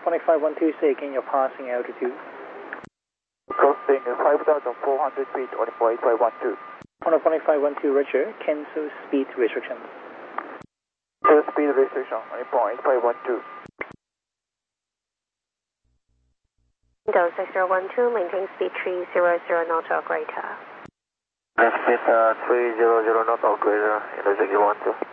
Monophonic 512, say again your passing altitude. Crossing 5,400 feet on 8512. Monophonic 512, Roger. Cancel speed restrictions. Cancel speed restriction on 8512. Window 6012, maintain speed 300 knot or greater. Speed 300 knot or greater, Window 6012.